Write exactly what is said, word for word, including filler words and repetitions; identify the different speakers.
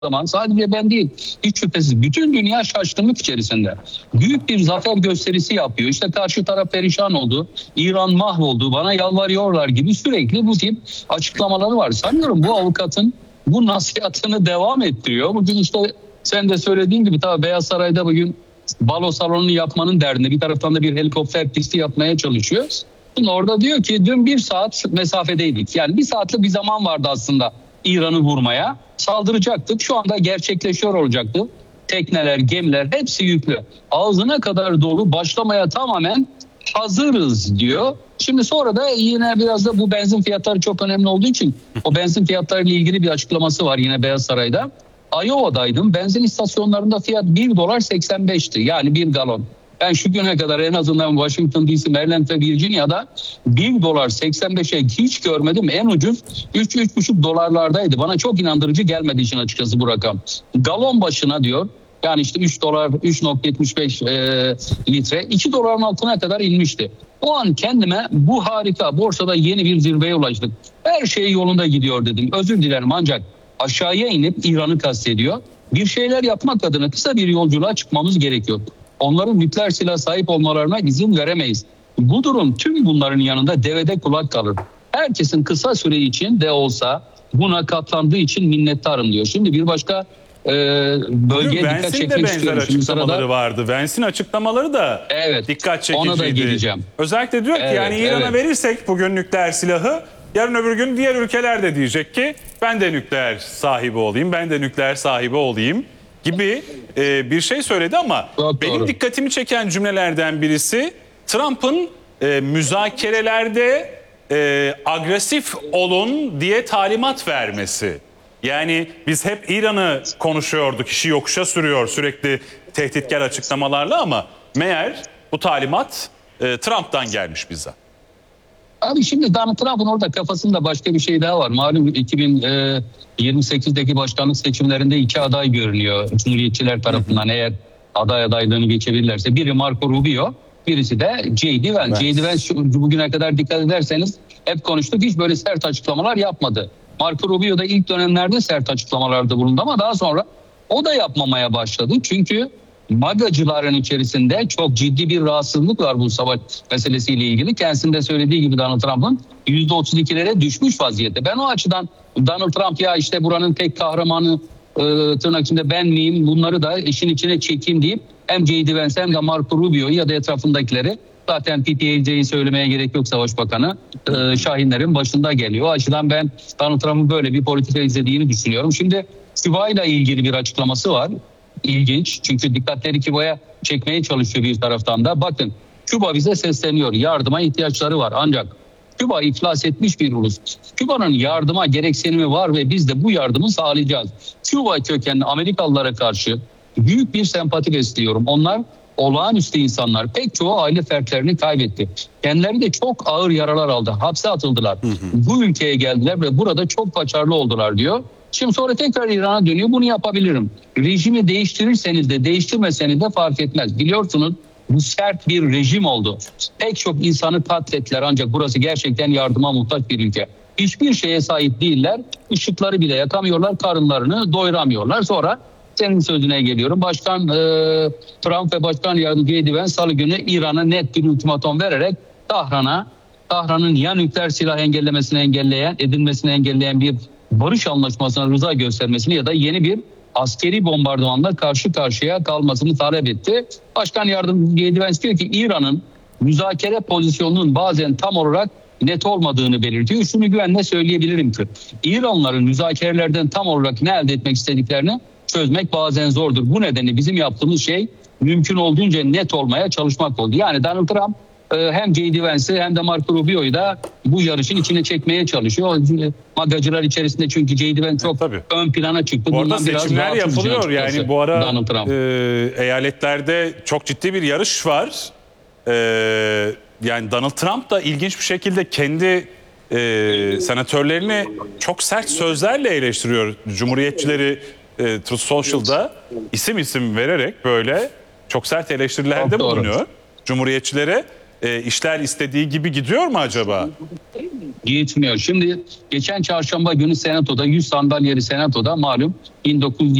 Speaker 1: zaman sadece ben değil, hiç şüphesiz bütün dünya şaşkınlık içerisinde. Büyük bir zafer gösterisi yapıyor. İşte karşı taraf perişan oldu, İran mahvoldu, bana yalvarıyorlar gibi sürekli bu tip açıklamaları var. Sanıyorum bu avukatın bu nasihatını devam ettiriyor. Bugün işte sen de söylediğin gibi tabii Beyaz Saray'da bugün balo salonunu yapmanın derdinde, bir taraftan da bir helikopter pisti yapmaya çalışıyor. Şimdi orada diyor ki dün bir saat mesafedeydik. Yani bir saatlik bir zaman vardı aslında İran'ı vurmaya. Saldıracaktık. Şu anda gerçekleşiyor olacaktı. Tekneler, gemiler hepsi yüklü. Ağzına kadar dolu, başlamaya tamamen hazırız diyor. Şimdi sonra da yine biraz da bu benzin fiyatları çok önemli olduğu için o benzin fiyatlarıyla ilgili bir açıklaması var yine Beyaz Saray'da. Iowa'daydım. Benzin istasyonlarında fiyat bir dolar seksen beşti. Yani bir galon. Ben şu güne kadar en azından Washington D C, Maryland ve Virginia'da bir dolar seksen beşe hiç görmedim. En ucuz üç üç buçuk dolarlardaydı. Bana çok inandırıcı gelmediği için açıkçası bu rakam. Galon başına diyor. Yani işte üç dolar, üç nokta yetmiş beş e, litre iki doların altına kadar inmişti. O an kendime bu harika, borsada yeni bir zirveye ulaştık. Her şey yolunda gidiyor dedim. Özür dilerim ancak aşağıya inip İran'ı kastediyor. Bir şeyler yapmak adına kısa bir yolculuğa çıkmamız gerekiyor. Onların nükleer silah sahip olmalarına izin veremeyiz. Bu durum tüm bunların yanında devede kulak kalır. Herkesin kısa süre için de olsa buna katlandığı için minnettarım diyor. Şimdi bir başka e, bölgeye
Speaker 2: Bugün
Speaker 1: dikkat
Speaker 2: Vance'in
Speaker 1: çekmek
Speaker 2: de
Speaker 1: istiyorum.
Speaker 2: benzer
Speaker 1: Şimdi
Speaker 2: açıklamaları
Speaker 1: sırada
Speaker 2: vardı. Vance'in açıklamaları da
Speaker 1: evet,
Speaker 2: dikkat çekiciydi.
Speaker 1: ona da geleceğim.
Speaker 2: Özellikle diyor ki
Speaker 1: Evet,
Speaker 2: yani İran'a
Speaker 1: evet.
Speaker 2: verirsek bugün nükleer silahı, yarın öbür gün diğer ülkeler de diyecek ki ben de nükleer sahibi olayım, ben de nükleer sahibi olayım gibi e, bir şey söyledi ama
Speaker 1: Çok
Speaker 2: benim
Speaker 1: doğru.
Speaker 2: dikkatimi çeken cümlelerden birisi Trump'ın e, müzakerelerde e, agresif olun diye talimat vermesi. Yani biz hep İran'ı konuşuyorduk, işi yokuşa sürüyor sürekli tehditkar açıklamalarla ama meğer bu talimat e, Trump'tan gelmiş bize.
Speaker 1: Abi şimdi Donald Trump'ın orada kafasında başka bir şey daha var. Malum iki bin yirmi sekizdeki başkanlık seçimlerinde iki aday görünüyor Cumhuriyetçiler tarafından, eğer aday adaylığını geçebilirlerse. Biri Marco Rubio, birisi de J D Vance. J D Vance bugüne kadar dikkat ederseniz hep konuştuk, hiç böyle sert açıklamalar yapmadı. Marco Rubio da ilk dönemlerde sert açıklamalarda bulundu ama daha sonra o da yapmamaya başladı. Çünkü MAGA'cıların içerisinde çok ciddi bir rahatsızlık var bu savaş meselesiyle ilgili. Kendisinde söylediği gibi Donald Trump'ın yüzde otuz ikilere düşmüş vaziyette. Ben o açıdan Donald Trump ya işte buranın tek kahramanı e, tırnak içinde ben miyim, bunları da işin içine çekeyim deyip hem J D Vance hem de Marco Rubio'yu ya da etrafındakileri, zaten P T A C'yi söylemeye gerek yok, Savaş Bakanı e, Şahinlerin başında geliyor. O açıdan ben Donald Trump'ın böyle bir politika izlediğini düşünüyorum. Şimdi Küba ile ilgili bir açıklaması var. İlginç, çünkü dikkatleri Küba'ya çekmeye çalışıyor bir taraftan da. Bakın, Küba bize sesleniyor, yardıma ihtiyaçları var ancak Küba iflas etmiş bir ulus. Küba'nın yardıma gereksinimi var ve biz de bu yardımı sağlayacağız. Küba kökenli Amerikalılara karşı büyük bir sempati besliyorum. Onlar olağanüstü insanlar. Pek çoğu aile fertlerini kaybetti. Kendileri de çok ağır yaralar aldı. Hapse atıldılar. Hı hı. Bu ülkeye geldiler ve burada çok başarılı oldular diyor. Şimdi sonra tekrar İran'a dönüyor. Bunu yapabilirim. Rejimi değiştirirseniz de değiştirmeseniz de fark etmez. Biliyorsunuz bu sert bir rejim oldu. Pek çok insanı katlettiler ancak burası gerçekten yardıma muhtaç bir ülke. Hiçbir şeye sahip değiller. Işıkları bile yakamıyorlar, karınlarını doyuramıyorlar. Sonra senin sözüne geliyorum. Başkan e, Trump ve Başkan Yardımcısı J D Vance salı günü İran'a net bir ultimatom vererek Tahran'a, Tahran'ın ya nükleer silah engellemesini engelleyen, edilmesini engelleyen bir barış anlaşmasına rıza göstermesini ya da yeni bir askeri bombardımanla karşı karşıya kalmasını talep etti. Başkan Yardımcısı J D Vance diyor ki İran'ın müzakere pozisyonunun bazen tam olarak net olmadığını belirtiyor. Şunu güvenle söyleyebilirim ki İranlıların müzakerelerden tam olarak ne elde etmek istediklerini çözmek bazen zordur. Bu nedenle bizim yaptığımız şey mümkün olduğunca net olmaya çalışmak oldu. Yani Donald Trump hem J D Vance'i hem de Marco Rubio'yu da bu yarışın içine çekmeye çalışıyor. Magacılar içerisinde çünkü J D Vance çok Tabii. ön plana çıktı.
Speaker 2: Bu arada seçimler yapılıyor. Yani bu ara e, eyaletlerde çok ciddi bir yarış var. E, yani Donald Trump da ilginç bir şekilde kendi e, senatörlerini çok sert sözlerle eleştiriyor. Cumhuriyetçileri e, Truth Social'da isim isim vererek böyle çok sert eleştirilerde bulunuyor Cumhuriyetçilere. e, işler istediği gibi gidiyor mu acaba?
Speaker 1: Gitmiyor. Şimdi geçen çarşamba günü Senato'da yüz sandalyeli Senato'da malum bin dokuz yüz